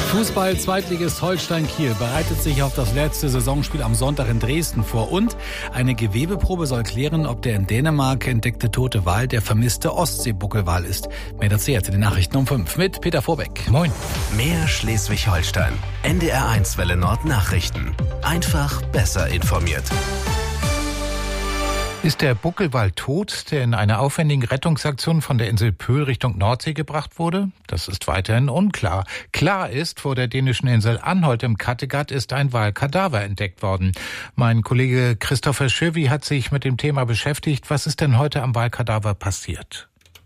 Fußball-Zweitligist Holstein Kiel bereitet sich auf das letzte Saisonspiel am Sonntag in Dresden vor und eine Gewebeprobe soll klären, ob der in Dänemark entdeckte tote Wal der vermisste Ostseebuckelwal ist. Mehr dazu jetzt in den Nachrichten um 5 mit Peter Vorbeck. Moin. Mehr Schleswig-Holstein. NDR1 Welle Nord Nachrichten. Einfach besser informiert. Ist der Buckelwal tot, der in einer aufwendigen Rettungsaktion von der Insel Pöhl Richtung Nordsee gebracht wurde? Das ist weiterhin unklar. Klar ist, vor der dänischen Insel Anholt im Kattegat ist ein Walkadaver entdeckt worden. Mein Kollege Christopher Schirvi hat sich mit dem Thema beschäftigt. Was ist denn heute am Walkadaver passiert?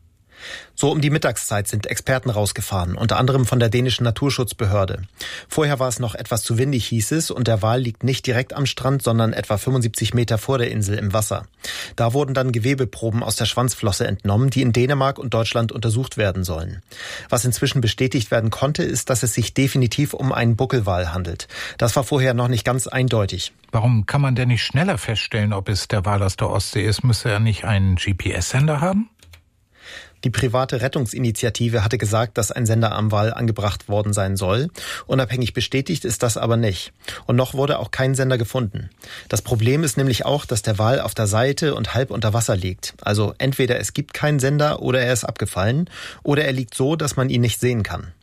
So um die Mittagszeit sind Experten rausgefahren, unter anderem von der dänischen Naturschutzbehörde. Vorher war es noch etwas zu windig, hieß es, und der Wal liegt nicht direkt am Strand, sondern etwa 75 Meter vor der Insel im Wasser. Da wurden dann Gewebeproben aus der Schwanzflosse entnommen, die in Dänemark und Deutschland untersucht werden sollen. Was inzwischen bestätigt werden konnte, ist, dass es sich definitiv um einen Buckelwal handelt. Das war vorher noch nicht ganz eindeutig. Warum kann man denn nicht schneller feststellen, ob es der Wal aus der Ostsee ist? Müsste er nicht einen GPS-Sender haben? Die private Rettungsinitiative hatte gesagt, dass ein Sender am Wal angebracht worden sein soll. Unabhängig bestätigt ist das aber nicht. Und noch wurde auch kein Sender gefunden. Das Problem ist nämlich auch, dass der Wal auf der Seite und halb unter Wasser liegt. Also entweder es gibt keinen Sender oder er ist abgefallen oder er liegt so, dass man ihn nicht sehen kann.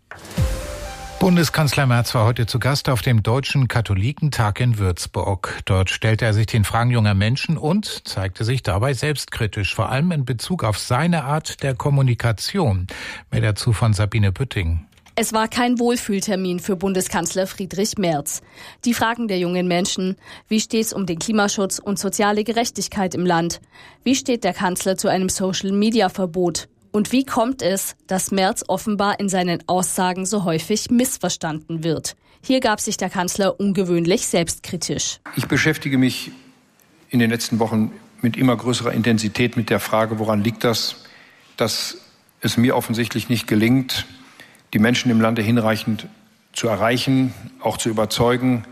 Bundeskanzler Merz war heute zu Gast auf dem Deutschen Katholikentag in Würzburg. Dort stellte er sich den Fragen junger Menschen und zeigte sich dabei selbstkritisch, vor allem in Bezug auf seine Art der Kommunikation. Mehr dazu von Sabine Bütting. Es war kein Wohlfühltermin für Bundeskanzler Friedrich Merz. Die Fragen der jungen Menschen: Wie steht's um den Klimaschutz und soziale Gerechtigkeit im Land? Wie steht der Kanzler zu einem Social-Media-Verbot? Und wie kommt es, dass Merz offenbar in seinen Aussagen so häufig missverstanden wird? Hier gab sich der Kanzler ungewöhnlich selbstkritisch. Ich beschäftige mich in den letzten Wochen mit immer größerer Intensität mit der Frage, woran liegt das, dass es mir offensichtlich nicht gelingt, die Menschen im Lande hinreichend zu erreichen, auch zu überzeugen,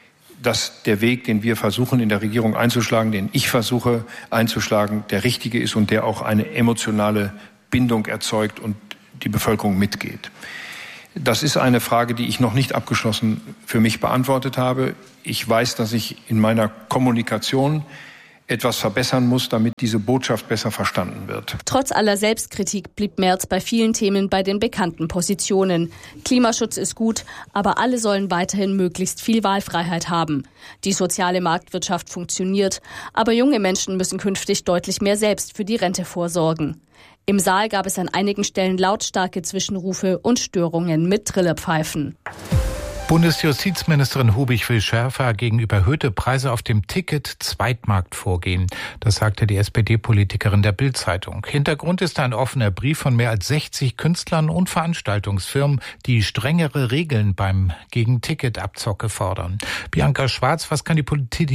dass der Weg, den wir versuchen in der Regierung einzuschlagen, den ich versuche einzuschlagen, der richtige ist und der auch eine emotionale Bindung erzeugt und die Bevölkerung mitgeht. Das ist eine Frage, die ich noch nicht abgeschlossen für mich beantwortet habe. Ich weiß, dass ich in meiner Kommunikation etwas verbessern muss, damit diese Botschaft besser verstanden wird. Trotz aller Selbstkritik blieb Merz bei vielen Themen bei den bekannten Positionen. Klimaschutz ist gut, aber alle sollen weiterhin möglichst viel Wahlfreiheit haben. Die soziale Marktwirtschaft funktioniert, aber junge Menschen müssen künftig deutlich mehr selbst für die Rente vorsorgen. Im Saal gab es an einigen Stellen lautstarke Zwischenrufe und Störungen mit Trillerpfeifen. Bundesjustizministerin Hubig will schärfer gegen überhöhte Preise auf dem Ticket-Zweitmarkt vorgehen. Das sagte die SPD-Politikerin der Bild-Zeitung. Hintergrund ist ein offener Brief von mehr als 60 Künstlern und Veranstaltungsfirmen, die strengere Regeln gegen Ticketabzocke fordern. Bianca Schwarz, was kann die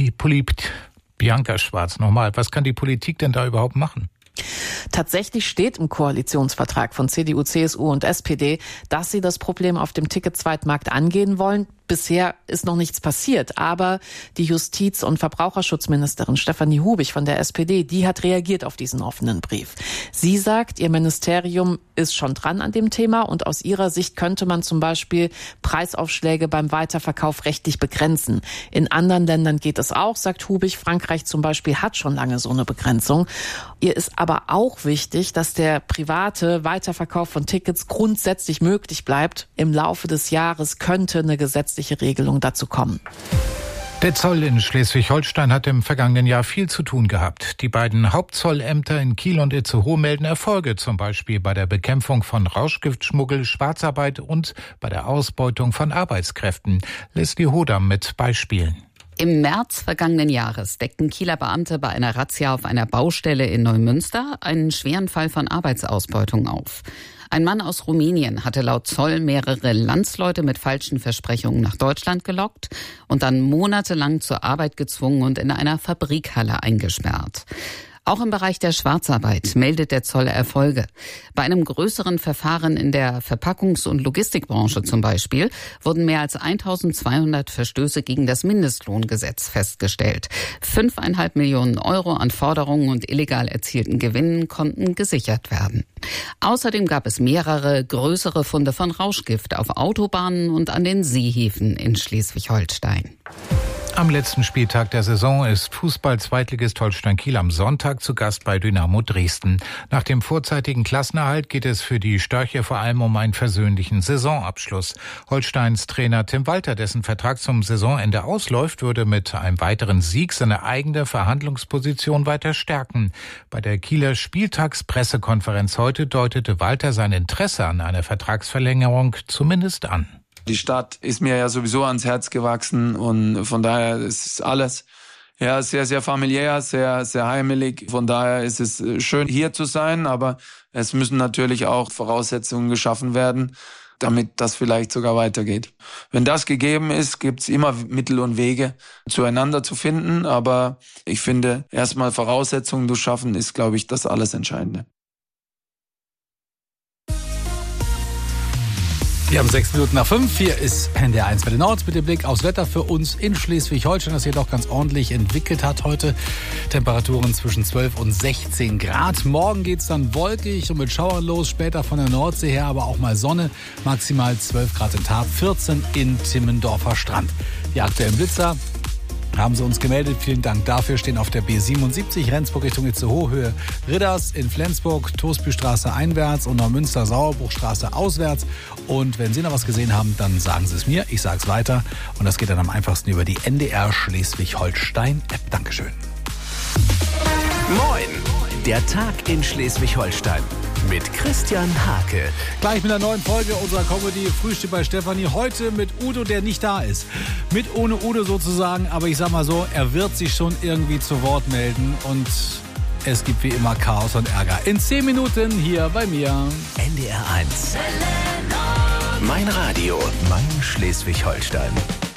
Politik denn da überhaupt machen? Tatsächlich steht im Koalitionsvertrag von CDU, CSU und SPD, dass sie das Problem auf dem Ticket-Zweitmarkt angehen wollen. Bisher ist noch nichts passiert, aber die Justiz- und Verbraucherschutzministerin Stefanie Hubig von der SPD, die hat reagiert auf diesen offenen Brief. Sie sagt, ihr Ministerium ist schon dran an dem Thema und aus ihrer Sicht könnte man zum Beispiel Preisaufschläge beim Weiterverkauf rechtlich begrenzen. In anderen Ländern geht es auch, sagt Hubig. Frankreich zum Beispiel hat schon lange so eine Begrenzung. Ihr ist aber auch wichtig, dass der private Weiterverkauf von Tickets grundsätzlich möglich bleibt. Im Laufe des Jahres könnte eine gesetzliche Regelung dazu kommen. Der Zoll in Schleswig-Holstein hat im vergangenen Jahr viel zu tun gehabt. Die beiden Hauptzollämter in Kiel und Itzehoe melden Erfolge, zum Beispiel bei der Bekämpfung von Rauschgiftschmuggel, Schwarzarbeit und bei der Ausbeutung von Arbeitskräften. Leslie Hodam mit Beispielen. Im März vergangenen Jahres deckten Kieler Beamte bei einer Razzia auf einer Baustelle in Neumünster einen schweren Fall von Arbeitsausbeutung auf. Ein Mann aus Rumänien hatte laut Zoll mehrere Landsleute mit falschen Versprechungen nach Deutschland gelockt und dann monatelang zur Arbeit gezwungen und in einer Fabrikhalle eingesperrt. Auch im Bereich der Schwarzarbeit meldet der Zoll Erfolge. Bei einem größeren Verfahren in der Verpackungs- und Logistikbranche zum Beispiel wurden mehr als 1200 Verstöße gegen das Mindestlohngesetz festgestellt. 5,5 Millionen Euro an Forderungen und illegal erzielten Gewinnen konnten gesichert werden. Außerdem gab es mehrere größere Funde von Rauschgift auf Autobahnen und an den Seehäfen in Schleswig-Holstein. Am letzten Spieltag der Saison ist Fußball-Zweitligist Holstein Kiel am Sonntag zu Gast bei Dynamo Dresden. Nach dem vorzeitigen Klassenerhalt geht es für die Störche vor allem um einen versöhnlichen Saisonabschluss. Holsteins Trainer Tim Walter, dessen Vertrag zum Saisonende ausläuft, würde mit einem weiteren Sieg seine eigene Verhandlungsposition weiter stärken. Bei der Kieler Spieltagspressekonferenz heute deutete Walter sein Interesse an einer Vertragsverlängerung zumindest an. Die Stadt ist mir ja sowieso ans Herz gewachsen und von daher ist alles sehr, sehr familiär, sehr, sehr heimelig. Von daher ist es schön, hier zu sein, aber es müssen natürlich auch Voraussetzungen geschaffen werden, damit das vielleicht sogar weitergeht. Wenn das gegeben ist, gibt's immer Mittel und Wege, zueinander zu finden, aber ich finde, erstmal Voraussetzungen zu schaffen, ist, glaube ich, das alles Entscheidende. Wir haben 5:06. Hier ist NDR 1 Welle Nord mit dem Blick aufs Wetter für uns in Schleswig-Holstein, das hier doch ganz ordentlich entwickelt hat heute. Temperaturen zwischen 12 und 16 Grad. Morgen geht's dann wolkig und mit Schauern los, später von der Nordsee her, aber auch mal Sonne. Maximal 12 Grad in Tarp, 14 in Timmendorfer Strand. Die aktuellen Blitzer haben sie uns gemeldet. Vielen Dank dafür. Stehen auf der B77 Rendsburg Richtung Itzehoe, Höhe Ridders in Flensburg, Toastbystraße einwärts und Neumünster Sauerbruchstraße auswärts. Und wenn Sie noch was gesehen haben, dann sagen Sie es mir. Ich sage es weiter. Und das geht dann am einfachsten über die NDR Schleswig-Holstein-App. Dankeschön. Moin, der Tag in Schleswig-Holstein. Mit Christian Hake. Gleich mit einer neuen Folge unserer Comedy Frühstück bei Stefanie. Heute mit Udo, der nicht da ist. Mit ohne Udo sozusagen. Aber ich sag mal so, er wird sich schon irgendwie zu Wort melden. Und es gibt wie immer Chaos und Ärger. In 10 Minuten hier bei mir. NDR 1. Mein Radio, mein Schleswig-Holstein.